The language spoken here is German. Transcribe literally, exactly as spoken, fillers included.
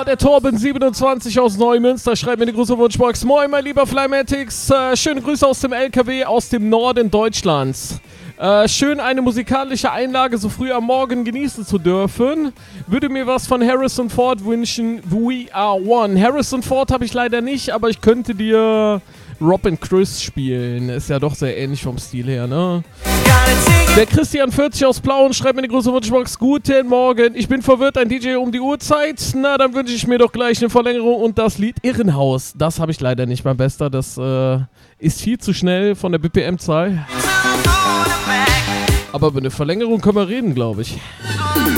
der Torben siebenundzwanzig aus Neumünster schreibt mir die große Wunschbox. Moin, mein lieber Flymatics. Äh, schöne Grüße aus dem L K W aus dem Norden Deutschlands. Äh, schön, eine musikalische Einlage so früh am Morgen genießen zu dürfen. Würde mir was von Harrison Ford wünschen. We Are One. Harrison Ford habe ich leider nicht, aber ich könnte dir Rob and Chris spielen. Ist ja doch sehr ähnlich vom Stil her, ne? Der Christian vierzig aus Plauen schreibt mir eine große Wunschbox. Guten Morgen. Ich bin verwirrt, ein D J um die Uhrzeit. Na, dann wünsche ich mir doch gleich eine Verlängerung und das Lied Irrenhaus. Das habe ich leider nicht, mein Bester. Das äh, ist viel zu schnell von der B P M-Zahl. Aber über eine Verlängerung können wir reden, glaube ich.